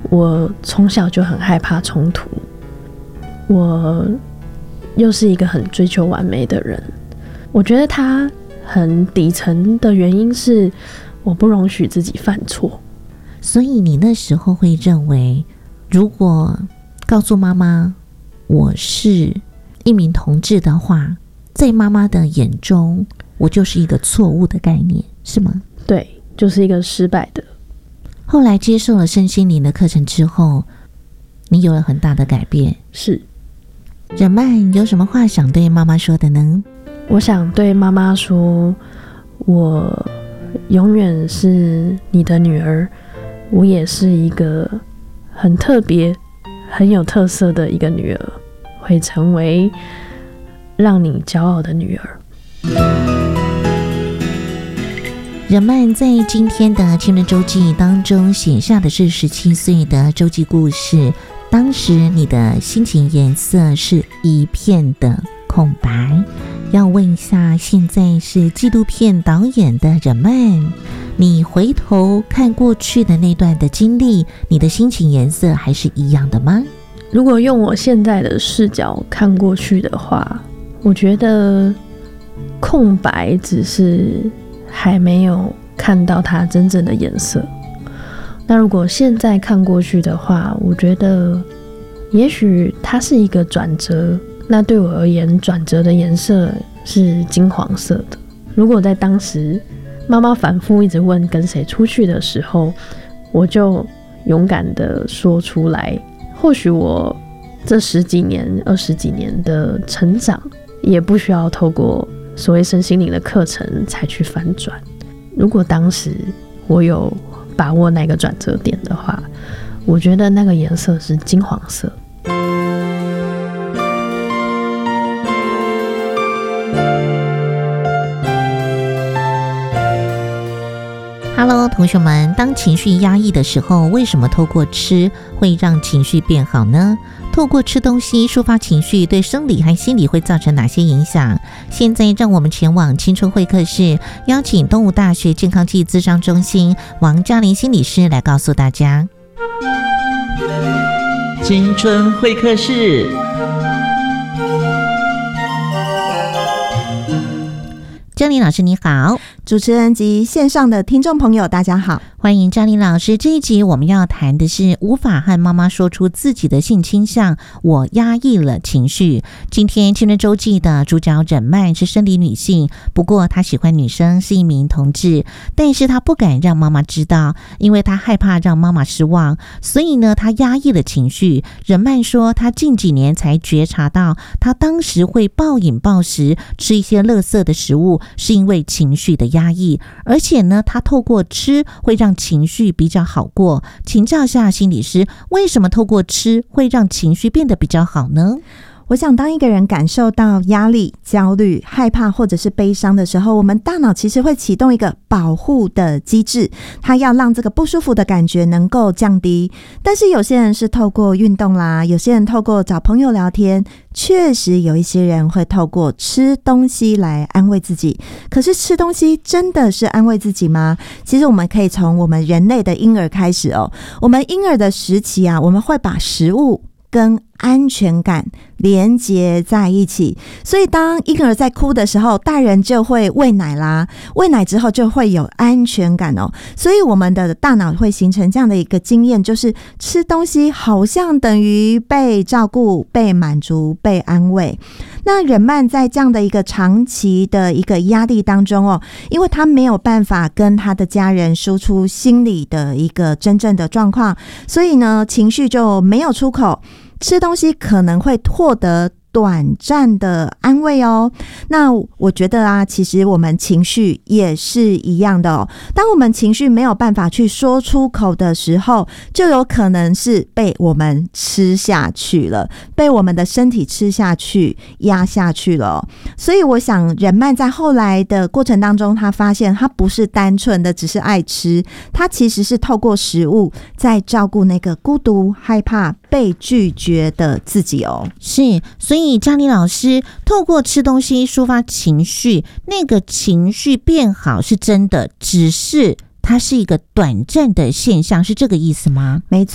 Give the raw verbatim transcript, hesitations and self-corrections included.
我从小就很害怕冲突，我又是一个很追求完美的人。我觉得他很底层的原因是我不容许自己犯错。 所以你那时候会认为，如果告诉妈妈我是一名同志的话，在妈妈的眼中我就是一个错误的概念，是吗？ 对，就是一个失败的。 后来接受了身心灵的课程之后，你有了很大的改变。 是。 忍曼有什么话想对妈妈说的呢？ 我想对妈妈说，我永远是你的女儿，我也是一个很特别很有特色的一个女儿，会成为让你骄傲的女儿。 忍曼在今天的青春周记当中写下的是十七岁的周记故事。当时你的心情颜色是一片的空白。要问一下，现在是纪录片导演的忍曼，你回头看过去的那段的经历，你的心情颜色还是一样的吗？ 如果用我现在的视角看过去的话，我觉得空白只是还没有看到它真正的颜色。那如果现在看过去的话，我觉得也许它是一个转折。那对我而言，转折的颜色是金黄色的。如果在当时妈妈反复一直问跟谁出去的时候，我就勇敢的说出来，或许我这十几年二十几年的成长也不需要透过所谓身心灵的课程才去反转。如果当时我有把握那个转折点的话，我觉得那个颜色是金黄色。 Hello， 同学们，当情绪压抑的时候，为什么透过吃会让情绪变好呢？透过吃东西抒发情绪，对生理和心理会造成哪些影响？现在让我们前往青春会客室，邀请东吴大学健康暨咨商中心王嘉玲心理师来告诉大家。 青春会客室。 嘉玲老师你好， 主持人及线上的听众朋友大家好， 欢迎嘉玲老师。这一集我们要谈的是无法和妈妈说出自己的性倾向，我压抑了情绪。今天青春周记的主角忍曼是生理女性，不过她喜欢女生，是一名同志，但是她不敢让妈妈知道，因为她害怕让妈妈失望，所以呢她压抑了情绪。忍曼说她近几年才觉察到，她当时会暴饮暴食，吃一些垃圾的食物，是因为情绪的压抑，而且呢她透过吃会让情绪比较好过。请教下心理师，为什么透过吃会让情绪变得比较好呢？ 我想当一个人感受到压力、焦虑、害怕或者是悲伤的时候，我们大脑其实会启动一个保护的机制，它要让这个不舒服的感觉能够降低。但是有些人是透过运动啦，有些人透过找朋友聊天，确实有一些人会透过吃东西来安慰自己。可是吃东西真的是安慰自己吗？其实我们可以从我们人类的婴儿开始哦。我们婴儿的时期啊，我们会把食物跟安全感连结在一起，所以当婴儿在哭的时候，大人就会喂奶啦，喂奶之后就会有安全感哦。所以我们的大脑会形成这样的一个经验，就是吃东西好像等于被照顾、被满足、被安慰。那忍曼在这样的一个长期的一个压力当中哦，因为他没有办法跟他的家人输出心理的一个真正的状况，所以呢情绪就没有出口，吃东西可能会获得短暂的安慰哦。那我觉得啊，其实我们情绪也是一样的哦。当我们情绪没有办法去说出口的时候，就有可能是被我们吃下去了，被我们的身体吃下去、压下去了哦。所以我想，忍曼在后来的过程当中，他发现他不是单纯的只是爱吃，他其实是透过食物在照顾那个孤独、害怕被拒绝的自己哦。 是，所以嘉玲老师透过吃东西抒发情绪，那个情绪变好是真的，只是它是一个短暂的现象，是这个意思吗？ 没